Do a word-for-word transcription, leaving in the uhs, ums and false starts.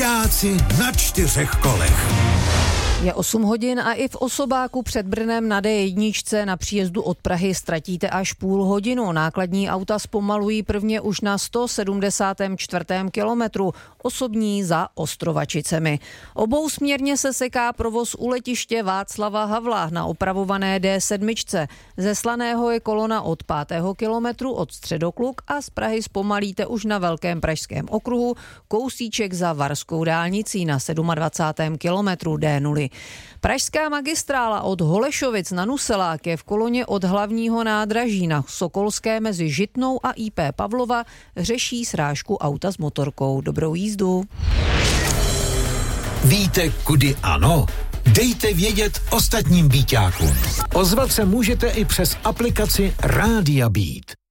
Vojáci na čtyřech kolech. Je osm hodin a i v Osobáku před Brnem na dé jedna na příjezdu od Prahy ztratíte až půl hodinu. Nákladní auta zpomalují prvně už na sto sedmdesátém čtvrtém kilometru, osobní za Ostrovačicemi. Obousměrně se seká provoz u letiště Václava Havla na opravované dé sedm. Ze Slaného je kolona od pátého kilometru od Středokluk a z Prahy zpomalíte už na Velkém pražském okruhu, kousíček za Varskou dálnicí na dvacátém sedmém kilometru dé nula. Pražská magistrála od Holešovic na Nuselák je v koloně od hlavního nádraží na Sokolské mezi Žitnou a í pé Pavlova, řeší srážku auta s motorkou. Dobrou jízdu. Víte, kudy ano? Dejte vědět ostatním Bíťákům. Ozvat se můžete i přes aplikaci Rádia Beat.